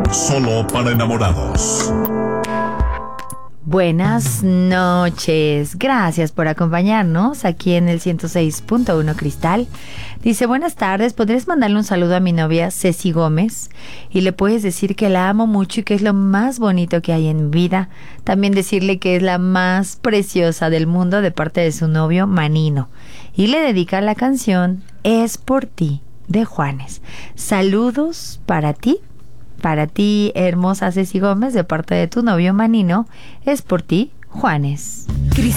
solo para enamorados. Buenas noches, gracias por acompañarnos aquí en el 106.1 Cristal. Dice, buenas tardes, ¿podrías mandarle un saludo a mi novia Ceci Gómez? Y le puedes decir que la amo mucho y que es lo más bonito que hay en mi vida. También decirle que es la más preciosa del mundo de parte de su novio Manino. Y le dedica la canción Es por ti, de Juanes. Saludos para ti, hermosa Ceci Gómez, de parte de tu novio Manino. Es por ti, Juanes. Cristal.